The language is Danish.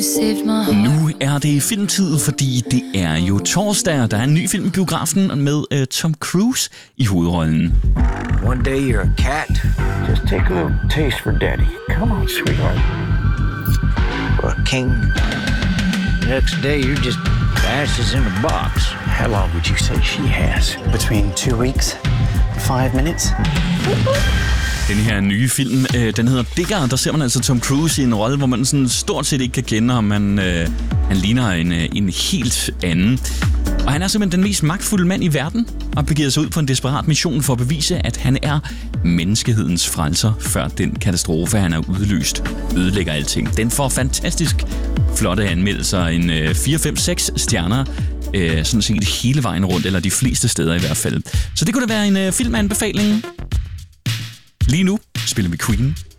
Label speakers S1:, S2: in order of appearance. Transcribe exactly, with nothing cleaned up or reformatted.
S1: Nu er det filmtid, fordi det er jo torsdag, og der er en ny film i biografen med uh, Tom Cruise i hovedrollen.
S2: One day you're a cat.
S3: Just take a little taste for daddy. Come on, sweetheart.
S2: Or a king. Next day you're just ashes in a box.
S3: How long would you say she has?
S4: Between two weeks and five minutes.
S1: Den her nye film, øh, den hedder Digger. Der ser man altså Tom Cruise i en rolle, hvor man sådan stort set ikke kan kende ham. Han, øh, han ligner en, øh, en helt anden. Og han er simpelthen den mest magtfulde mand i verden, og begiver sig ud på en desperat mission for at bevise, at han er menneskehedens frelser, før den katastrofe, han har udløst, ødelægger alting. Den får fantastisk flotte anmeldelser, en øh, fire, fem, seks stjerner, øh, sådan set hele vejen rundt, eller de fleste steder i hvert fald. Så det kunne da være en øh, filmanbefaling. Lige nu spiller vi Queen